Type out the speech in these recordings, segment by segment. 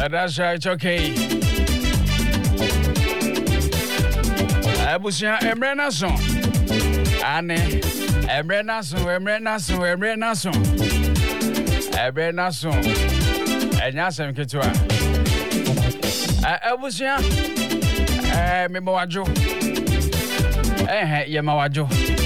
That's right, okay. Abusia Emrena song. Ane Emrena song. Enyasem ketua. Abusia memawajo. Yemawajo.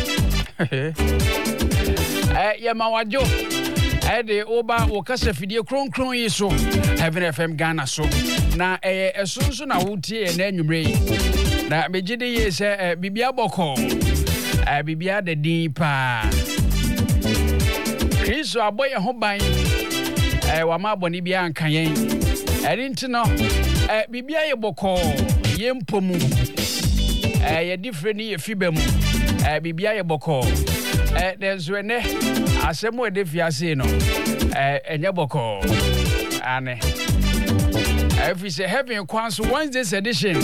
Yemawajo. Ede oba wokase fidie kronkron yi so Heaven FM Ghana so na esunsu na wotie na anwumre yi na megide ye se bibia boko bibia de din pa Kristo aboye ho ban wa ma boni bia anka yen eri ntino bibia ye boko ye mpomu ye different ye fibemu bibia ye boko denzo ene asemo de fiase no enye boko ane if say Heaven Kwanso Wednesday's edition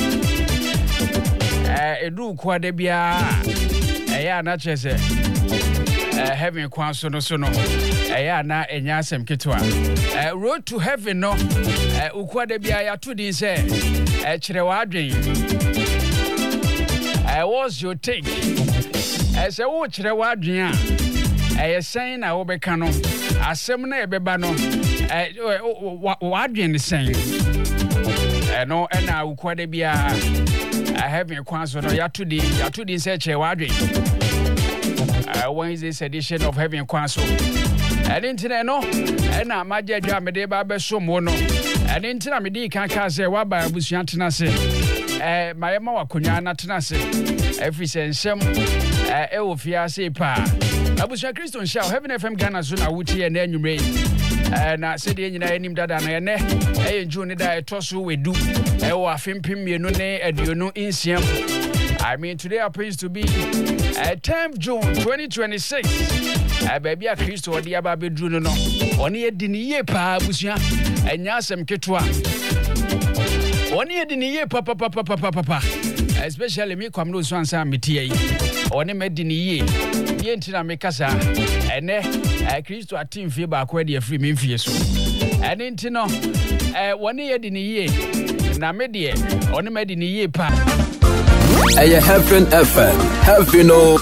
edu kwade bia ya na chese Heaven Kwanso no so no ya na enya asem ketwa road to heaven no ukwade bia ya to din say kire wadwen what's your take say wo kire wadwen a yesen na wo beka no asem na ebeba no wadwen sen no na ukwade bia Heaven Kwanso no ya to din say kire wadwen Wednesday's edition of Heaven Kwanso internet no na maje dwa mede ba beso mo no internet mede kan ka say wa ba abusuan tena se mayema wakonya na tena se efise nsem wo fiase pa abusuan Kristo nsha Heaven FM Ghana so na wutie na anwumre na se de nyina anim dada na ene June da etoso wedu wo afempem mienu ne aduonu insiam I mean, today happens to be 10th June 2026. Baby, a Christo or the Ababe Juno. Only a dinier pa busia and yasem ketua. Only a dinier papa. Especially me come no swan sam metia. Only me dinier. Yentina mekasa. And a Christo a team fiba quedia free me fieso. And intino one year dinier. Namedia. Only me dinier pa. Hey, Heaven FM, Heaven no.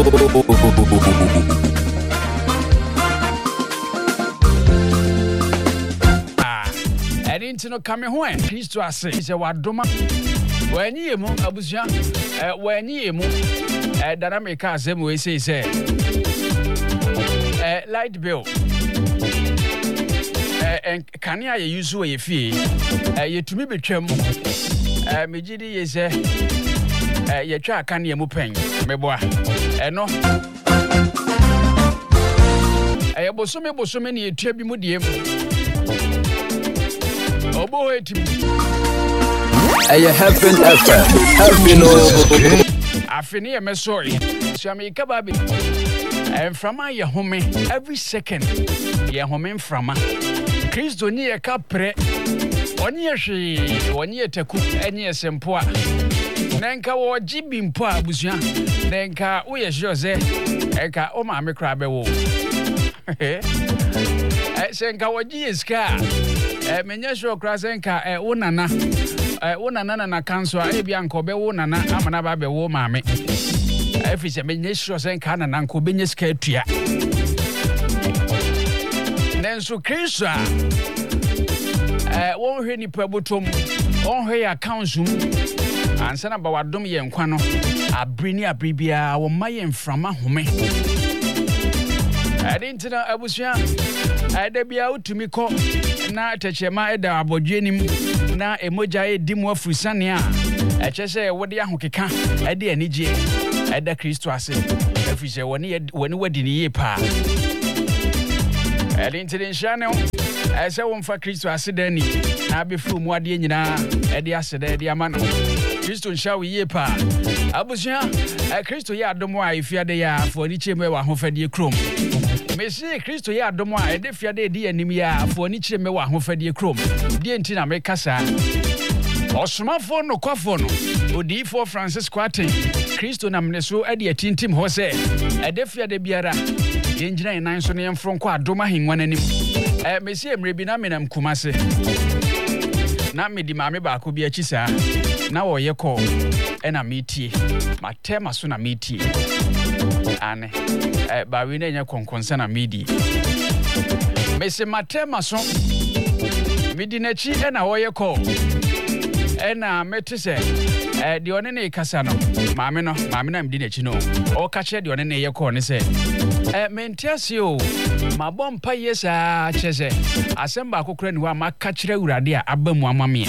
I didn't know coming when Kristo ase is a wadoma. When you mo abusia, when you mo dynamic as we say light bill. And can you use your fee? You to me between Mijidi is ye twa kan ye mu pen meboa eno bosome ne etua bi mu de mu obo etim Heaven FM Heaven no afini ye mesori so me kaba bi frama ye home every second ye home frama Kristo ni ye kapre oni ye hwe oni ye taku enye sempoa Nenka wo jibi mpo abusuan nenka wo ye sure say eka o ma me kra be wo senka wo ji iska menye sure kra senka wo nana na kanso a bia nko be wo nana amana ba be wo ma me efise menye sure senka nana nko be nye ska atua nenso Kristo won hwe ni pabotom on hwe accounts ansana ba wadom ye nkwa no abreni abribia wo maye mframa home adintina abusua adabia utumi ko na techema eda abodwenim na emoja edimu afusane a echese wode ahokeka ede anije eda Kristo ase afise woni wadi ni ye pa adintina nshane ese wo mfa Kristo ase dani na befu mu ade nyina ede ase da ede amano Kristo nshawo ye pa abusia Kristo ya adomo a ifiade ya afoni cheme wa hofadie krom mesi Kristo ya adomo a ede fiade edi anim ya afoni cheme wa hofadie krom die nti na mekasa osomafo no kwafo no odifo Francis Kwate Kristo na mneso ade atintim ho se ede fiade biara yengyina enan so ne yemfro nkwa adoma henwa nanim mesi emre bi na menam kumase na medi maame baako bi achi saa na wo ye call ena metie matema so na metie ane ba we na nya konkonsa na medi mese matema so medi na chi ena wo ye call ena metese de one ne kasa no maame na medi na chi no o ka che de one ne ye call ne se mentiase o mabom pa yesa chese asemba akokora ni wa maka kire urade a abamu amame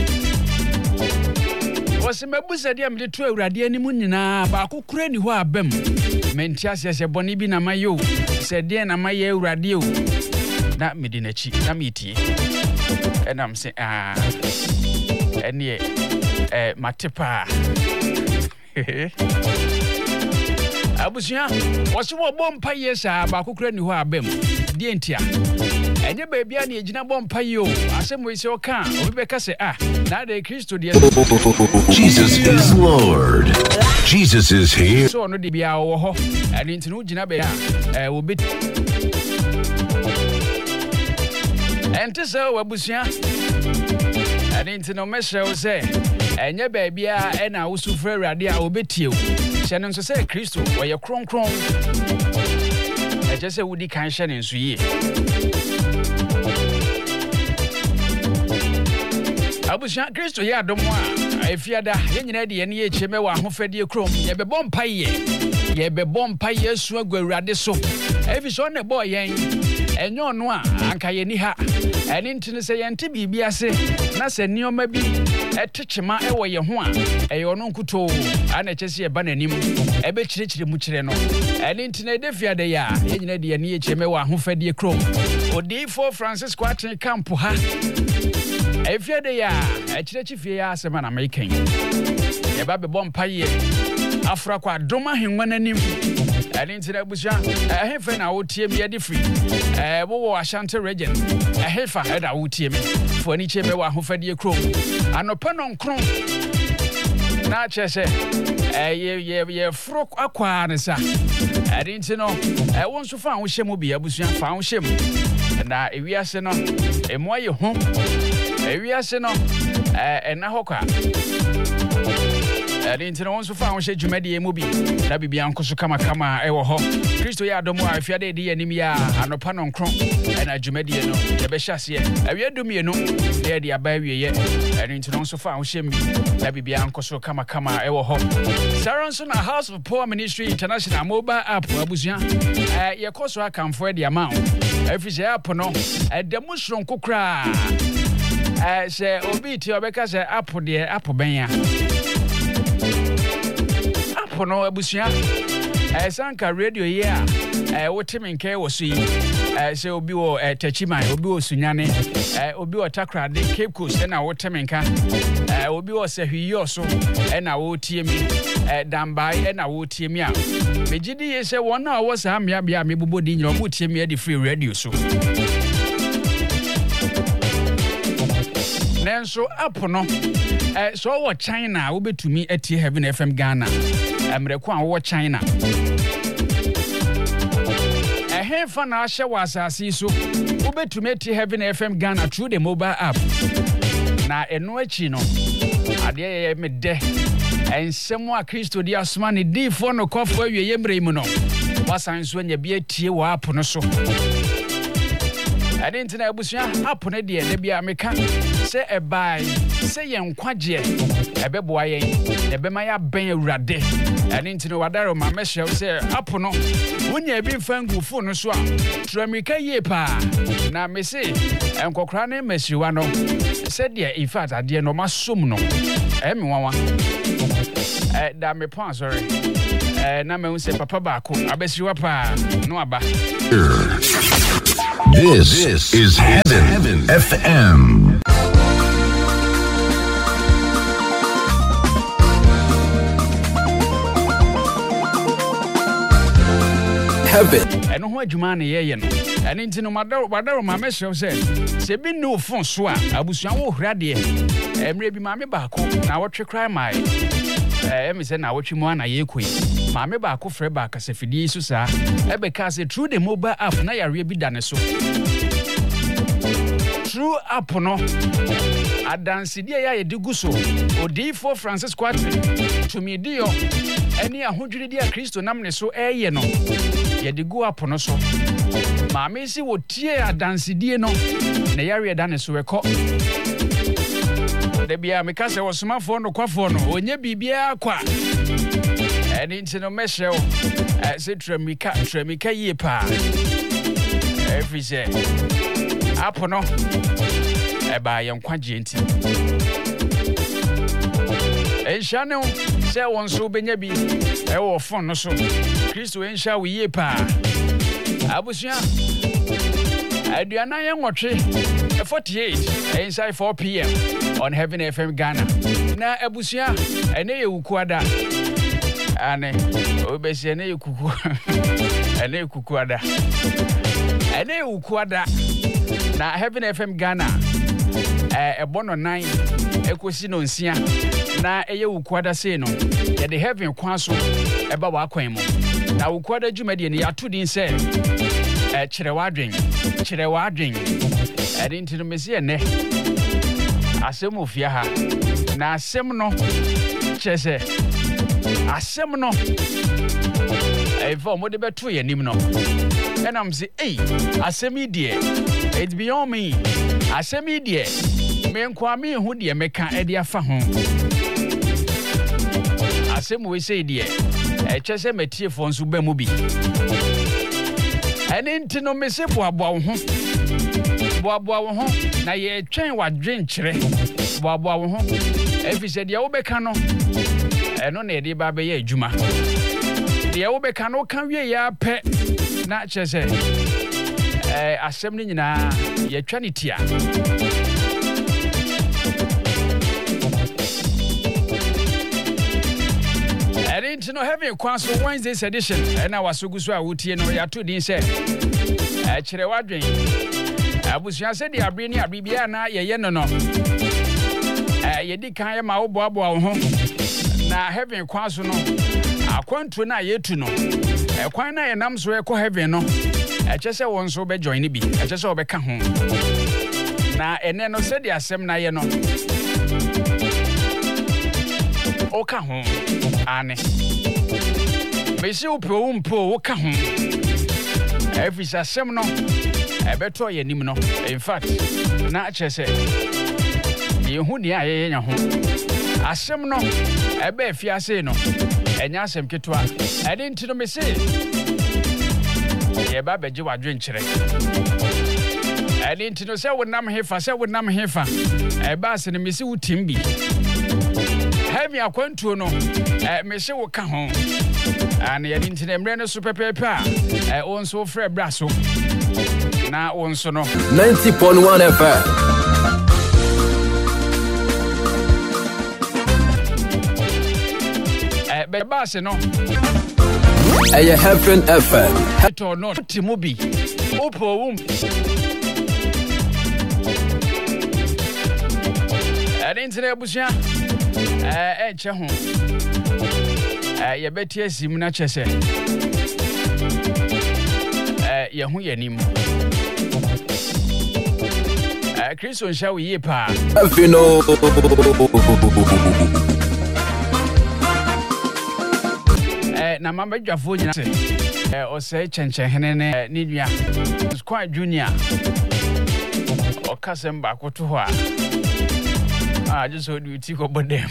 Wasimebusa dia mde tu awurade animu nyina ba akokora ni ho abam mentiase se boni bi na mayo se de na maye awurade o na mede na chi na metie enam se enie matepa abusia wasi wo bompa yesa ba akokora ni ho abam die ntia enye baabia na ejina bompa yi o asemo ise o kan obi be ka se na de Kristo de Jesus is Lord. Jesus is here. So no de bia wo ho ani ntinu gina be wo be ente se wabusia ani ntinu meshe o se enye baabia na wo sufre awurade a obetie o hye no so se Kristo wo ye kronkron eje se wudi kan hye ne nso yi abusia Kristo ya adomo a efiada ye nyina de ye ne ye cheme wa ahofade krom ye be bompa Yesu agwa awurade so efi so ne boy yen enyo no a anka ye ni ha eni ntine se ye nte bibia se na se nioma bi etechema ewo ye ho a eyo no nkuto ana chese ye ba nanim ebe chirechire mu chire no eni ntine de fiada ya ye nyina de ye ne ye cheme wa ahofade krom odifo Francisco Aten camp ha efiade ya echirechi fie ya asema na mekan ye ba be bompa ye afra kwa doma henwa nanim ani ntira busha ehefe na wotie me de free wo Ashanti region ehefa eda wotie me fo ani cheme wa hofadie krom anopa no nkron na chese ye fro akwa ne sa ani ntino wonso fa wo hyem bi abusua fa wo hyem na ewiase no emo ye ho ewiase no ena hoka ntino wonso fa wo hye dwumade emu bi na bibia nkoso kama ewo ho Kristo ya adomo a afiade de yanim ya anopa no nkron na dwumade no ye be hyase awie dumie no ye de aba awie ye ntino wonso fa wo hye mi na bibia nkoso kama ewo ho Saronso na House of Poor Ministry International mobile app abusia ye koso akamfo de ama afise app no demonstration kokra se obi ti obeka se app de app benya app no abusia sanka radio ye a wotemenke wo so yi se obi wo Tachiman obi wo Sunyane obi wo Takrade Cape Coast na wotemenka obi wo Sehwiyo so na wotie mi dambai na wotie mi a megidi ye se wona wo sa amia bia mebobodi nyina mo tie mi e di free radio so Nenso app no so wo China wo betumi atie Heaven FM Ghana amreko an wo China hefa na ahye wasasi so wo betumi atie Heaven FM Ghana through the mobile app na eno achi no ade ye me de ensemo a Kristo di asoma ne difo no kofo awie yemre mu no wasan so nya bi atie wo app no so ade ntina abusia app ne de ne bia meka se ebai se yenkwaje ebeboa yen ebema ya ben awurade ade ntina wadaro ma mehye se app no wonya bi mfangu fo no so a tramika ye pa na mese enkokra ne masiwa no se de in fact ade no masom no me wawa da me pon sorry na me unse papa baako abesiwa pa no aba. This is Heaven FM. Heaven. Eno ho adwuma na ye no. Ene ntino madaro ma mesrew se bi no fon so a abusua wo hurade emre bi ma me baako na wotwe cry mai emi se na wotwe mu ana ye koi ma me baako frɛ ba kasafidi so sa ebe ka se through the mobile app na yare bi dane so through app no adansidie ya ye diguso odifo Francis Kwatri tumidio eni ahodwiridi a Kristo nam ne so eye no ye digu apono so maame si wotie adansidie no na yare da ne so ekọ de bia meka se wosomafo no kwafo no onye bibia kwa eni ntino mehyew se tramika yie pa every say apono eba ye nkwaje nti enshane se wonso benya bi e wo fon no so Kristo ensha wo yie pa abusua aduana ye nwotwe 48 inside 4 p.m. on Heaven FM Ghana na abusua ene ye wukuada ane obesi ene ye kuku ene kukuada ene wukuada na Heaven FM Ghana ebono 9 ekosi no nsia na eye wukuada sei no ye de heaven kwaso eba wa kwan mu na wukuada dwumade ne yato din se chirewadwen enti no mesi ene asem ofia ha na asem no chese asem no eva mo de beto ye nim no enam se asem idie it beyond me asem idie me nkwa me hu de meka ede afa ho asem we say idie chese metie fo nso ba mu bi enti no mesi boaboa wo ho na ye twen wadwen kire boaboa wo ho efise de wo beka no eno na ede ba be ye adwuma de wo beka no kan wie ya pe na chese asem ni nyina ye twa ni tia enti no Heaven Kwaso Wednesday's edition na wasugusu a wotie no ya to din se kire wadwen abusua se de abre ni abribia na ye no no ye di kan ye ma wo boaboa wo ho na Heaven Kwaso no akwantu na yetu no kwan na ye nam so ekọ Heaven no chese won so be join bi chese obeka ho na ene no se de asem na ye no oka ho ane mesi upo oka ho every asem no ebeto ye nim no in fact na chese ye hu ni aye nya ho asem no ebe afiase no enya asem ketwa ede ntino mesi ye ba beje wadwen kire ede ntino se wonam hefa eba asene mesi wutimbi Heaven akwantuo no mesi wo ka ho ana ye ntino mre no so pepepe a onso frɛ braso na onso no 90.1 FM be baase no Eye Heaven FM to no timobi opo wum ntino abusia che ho ye beti asim na chese ye hu yanim Kristo nsha wo ye pa Afino na mabadwafo nyina se o se chenchen ne ni nua Squad Junior o kasem ba koto ho a just hold you tiko bodem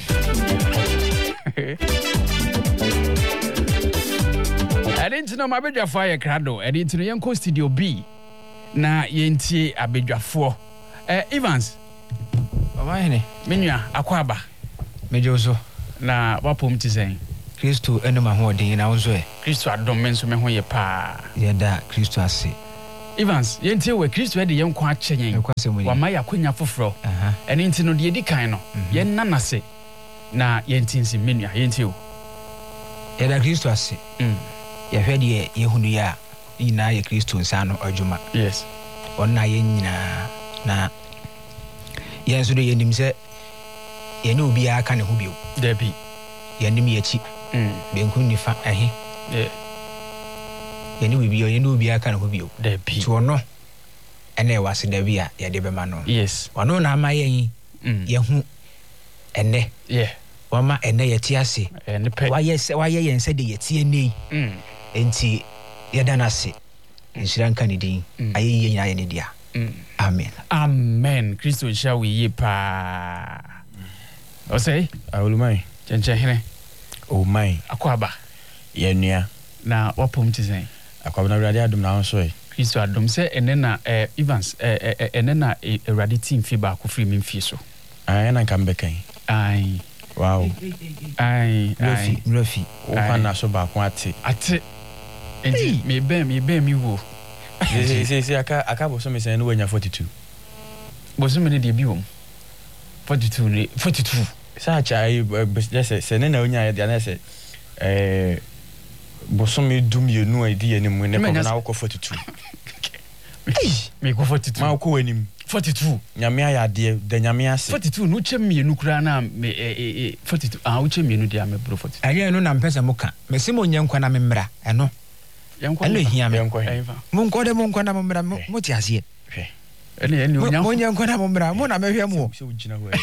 I didn't know mabadwafo aye krado I didn't know yenko studio B na yentie abadwafo Evans Why menua akwaba mejoso na wapom tizen Kristo enema ho odin na wonso Kristo adom menso me ho ye pa yeda Kristo ase Evans yentie we Kristo e de yenko akyenyen wa ma yakonya foforo ene nti no de edi kan no ye nanase na yentinsi menua yentie o yeda Kristo ase ye hwede ye hunu ya ina ye Kristo nsa no adwuma yes onna ye nyina na yenso de yenim se ye ne obi aka ne ho bio debi yenim ye chi benku nifa ehe ye ne bibi ye ne obi aka ne ho bio debi to no ene wase da bia ye de bema no yes ono na ama yen yehu ene wama ene yeti ase waye yense de yeti ene enti yedana ase nshira nka ne din ayeyi nyina ye ne dia amen Kristo shall we pa o say awulumai chenche hene o mai akwaba yenua na wapom tisen akwaba na radio adom na so Kristo adom se ene na Evans ene na radio team fi ba ko free me mfie so na nka mbekan ai wow ai Rafi o pa na so ba ko ate enti me ben mi wo se aka bo so me sen no wanya 42 bo so me ne de bi wo 42 sa chai se ne na onya ya na se bo so me dum ye nu adi ye ne mu ne ko na wo 42 me ko 42 ma ko wanim 42 nyame ayade da nyame ase 42 no chem mienu kura na 42 wo chem mienu dia me bro 42 aye no na mpesa muka mesimo nyankwa na memra eno eno hia me munko de munko na memra mo ti ase ene mo nyankwa na memra mo na mehwe mo so gina ho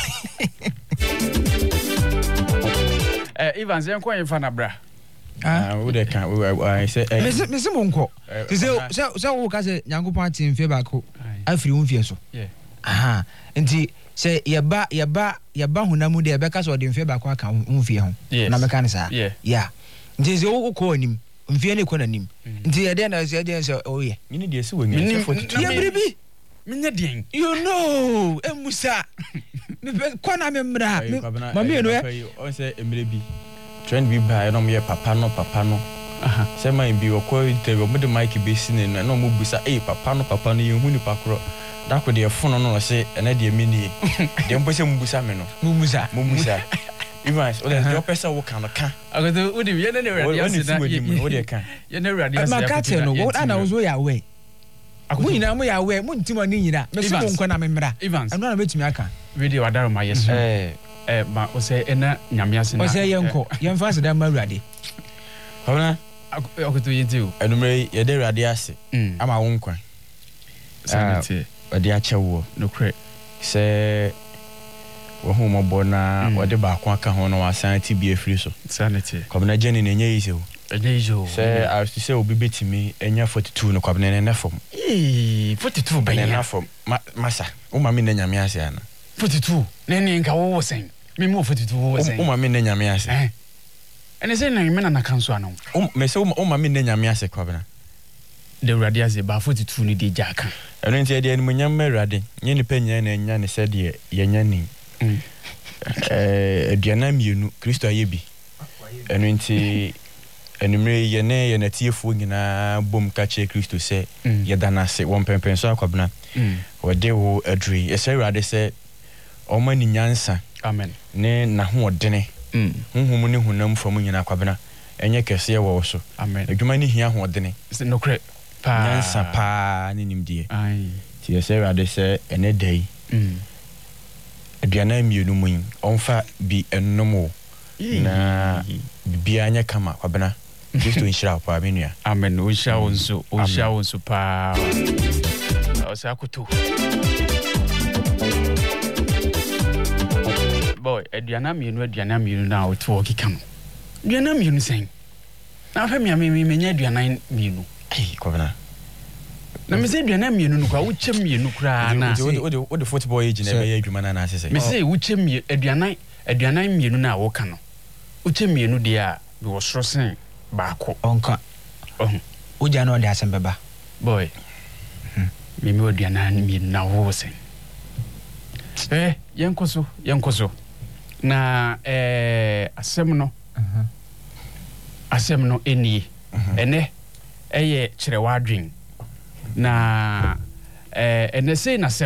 Evans yanko yemfa na bra wo de kan I say mesimo nko se wo ka se nyankopon ati mfe ba ko afiri wo mfie so nti se yeba hunamu de be ka so de mfe ba ko aka wo mfie ho na meka ne sa nti se wo ko anim mfie ne ko nanim nti ye de na se de se oye ni de se wo ngi 42 ya bribi minye den you know emusa me ko na me mra mami no ye o se emre bi trend bi ba no me papa no se man bi o ko te go de mic be sine no mo busa papa no ye hu ni pakro da ko de fono no se ena de mini de mpo se mbusa me no mumusa Evans o de jo pesa wo kan kan agodo udi ye ne radio na wo de kan ye ne radio ma ka te no wo ana wo zo ya we mu nyina mu ya we mu ntimo ni nyina me se mo nko na me mra Evans eno na betumi aka video adaro ma yeso ma o se ena nyamiase na o se yenko yemfa se da ma ruade kona agodo yintiu enumre ye de ruade ase ama wo nkwan sanity odi achewo no cre se wo hu mo bona wo de ba ko aka ho no sanity bi afiri so sanity kobna jeni ne nyei se se I used to say obi betimi enya 42 no kwabne ne nefom 42 ben na fom masa o ma me na nyame ase ana 42 ne nka wo sen me mo 42 wo sen o ma me na nyame ase ene se na me na kanso ana me se o ma me na nyame ase kwabna de radi ase ba 42 ni de jaka eno nti de enmu nyam radi nye ni penya na enya ne se de ye nya ni aduana mienu Kristo ayebi eno nti enumre ye na tiefo nyina bom ka che Kristo se ye danase won pempen so akwabna wode wo adri ese rade se o mani nyansa amen ne na ho odene honhom ne honam fam nyina akwabna enye kese ye wo so amen adwuma ne hia ho odene no cre pa nyansa pa ne nimdie ai ti ese rade se ene dai aduana mienu mun onfa bi ennomo na bibia anya kama kwabna Kristo inshira pa menua amen o sha wonso pa o sa kutu boy aduana mienu na o to okika no aduana mienu sen na fa me nya aduana mienu kwabna na me se aduana mienu no kwa wo chem mienu kura na o de football age na be adwuma na asese me se wo chem aduana mienu na wo ka no wo chem mienu de a be wo soro sen baako onka uja no de asembeba boy me aduana mienu na wo sen yenkoso na asem no eni ene eye kyerɛ wadwen na ene sei na